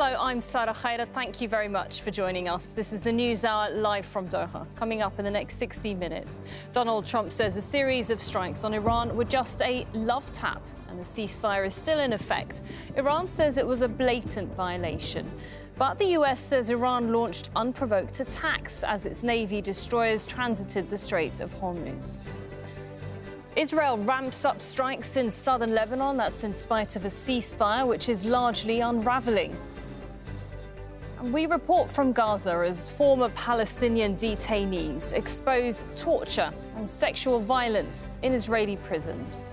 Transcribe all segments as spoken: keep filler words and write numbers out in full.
Hello, I'm Sarah Khaira. Thank you very much for joining us. This is the News Hour live from Doha. Coming up in the next sixty minutes, Donald Trump says a series of strikes on Iran were just a love tap and the ceasefire is still in effect. Iran says it was a blatant violation. But the U S says Iran launched unprovoked attacks as its Navy destroyers transited the Strait of Hormuz. Israel ramps up strikes in southern Lebanon. That's in spite of a ceasefire, which is largely unraveling. And we report from Gaza as former Palestinian detainees expose torture and sexual violence in Israeli prisons.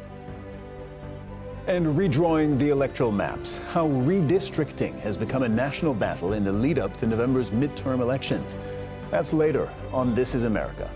And redrawing the electoral maps, how redistricting has become a national battle in the lead up to November's midterm elections. That's later on This Is America.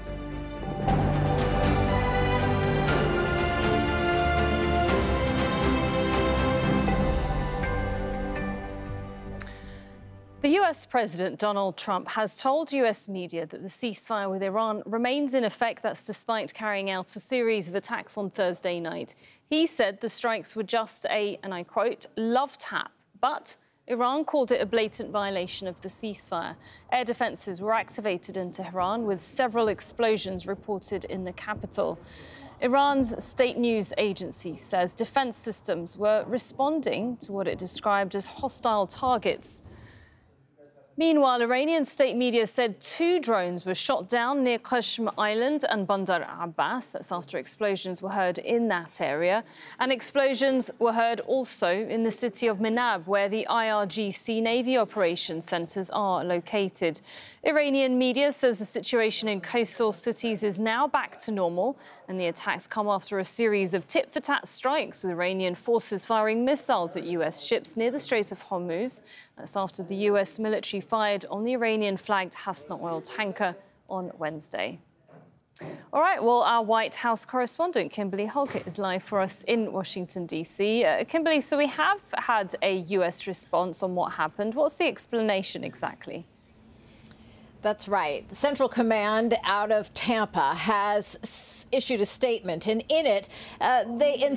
The U S President Donald Trump has told U S media that the ceasefire with Iran remains in effect. That's despite carrying out a series of attacks on Thursday night. He said the strikes were just a, and I quote, love tap. But Iran called it a blatant violation of the ceasefire. Air defences were activated in Tehran, with several explosions reported in the capital. Iran's state news agency says defence systems were responding to what it described as hostile targets. Meanwhile, Iranian state media said two drones were shot down near Qashm Island and Bandar Abbas. That's after explosions were heard in that area. And explosions were heard also in the city of Minab, where the I R G C Navy operations centres are located. Iranian media says the situation in coastal cities is now back to normal, and the attacks come after a series of tit-for-tat strikes, with Iranian forces firing missiles at U S ships near the Strait of Hormuz. That's after the U S military fired on the Iranian-flagged Hasna oil tanker on Wednesday. All right, well, our White House correspondent, Kimberly Halkett, is live for us in Washington, D C. Uh, Kimberly, so we have had a U S response on what happened. What's the explanation exactly? That's right. The Central Command out of Tampa has issued a statement, and in it, uh, they in